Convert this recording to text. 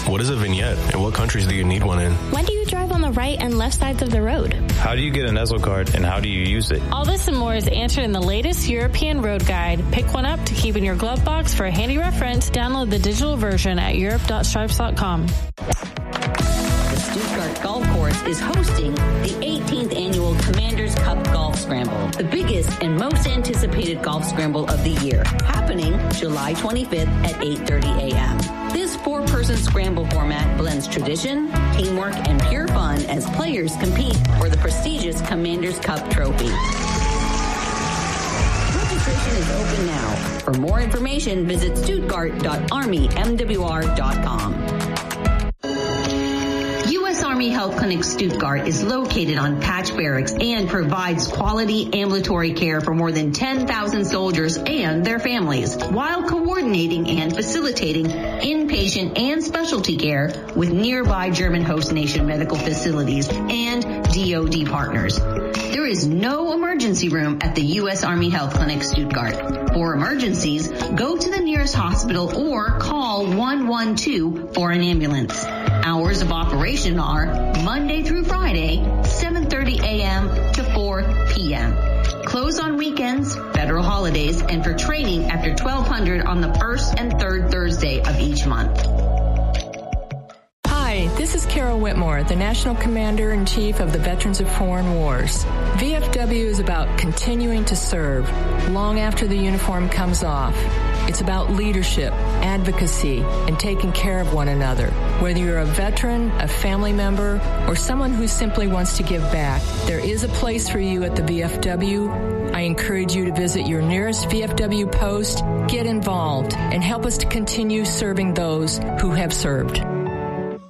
What is a vignette, and what countries do you need one in? When do you drive on the right and left sides of the road? How do you get an ESL card, and how do you use it? All this and more is answered in the latest European Road Guide. Pick one up to keep in your glove box for a handy reference. Download the digital version at europe.stripes.com. The Stuttgart Golf Course is hosting the 18th annual Commander's Cup Golf Scramble, the biggest and most anticipated golf scramble of the year, happening July 25th at 8:30 a.m. This four-person scramble format blends tradition, teamwork, and pure fun as players compete for the prestigious Commander's Cup trophy. Registration is open now. For more information, visit stuttgart.armymwr.com. U.S. Army Health Clinic Stuttgart is located on Patch Barracks and provides quality ambulatory care for more than 10,000 soldiers and their families, while coordinating and facilitating inpatient and specialty care with nearby German host nation medical facilities and DoD partners. There is no emergency room at the U.S. Army Health Clinic Stuttgart. For emergencies, go to the nearest hospital or call 112 for an ambulance. Hours of operation are Monday through Friday, 7:30 a.m. to 4 p.m. Close on weekends, federal holidays, and for training after 1200 on the first and third Thursday of each month. Hi, this is Carol Whitmore, the National Commander-in-Chief of the Veterans of Foreign Wars. VFW is about continuing to serve long after the uniform comes off. It's about leadership, advocacy, and taking care of one another. Whether you're a veteran, a family member, or someone who simply wants to give back, there is a place for you at the VFW. I encourage you to visit your nearest VFW post, get involved, and help us to continue serving those who have served.